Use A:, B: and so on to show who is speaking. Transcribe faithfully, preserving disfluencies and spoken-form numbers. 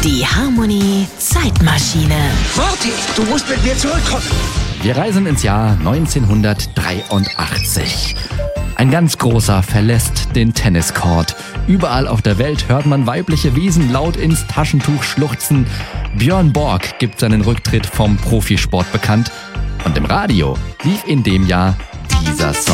A: Die Harmonie Zeitmaschine.
B: Marty, du musst mit mir zurückkommen.
C: Wir reisen ins Jahr neunzehnhundertdreiundachtzig. Ein ganz großer verlässt den Tenniscourt. Überall auf der Welt hört man weibliche Wesen laut ins Taschentuch schluchzen. Björn Borg gibt seinen Rücktritt vom Profisport bekannt. Und im Radio lief in dem Jahr dieser Song.